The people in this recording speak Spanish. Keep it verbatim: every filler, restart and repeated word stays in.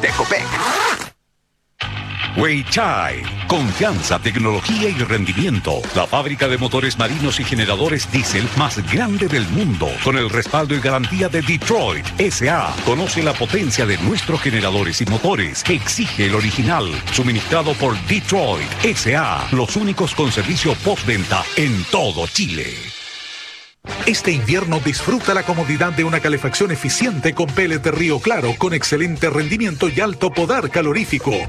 de Copec. Weichai, confianza, tecnología y rendimiento. La fábrica de motores marinos y generadores diésel más grande del mundo, con el respaldo y garantía de Detroit S A. Conoce la potencia de nuestros generadores y motores. Exige el original, suministrado por Detroit S A. Los únicos con servicio postventa en todo Chile. Este invierno disfruta la comodidad de una calefacción eficiente con pellets de Río Claro con excelente rendimiento y alto poder calorífico.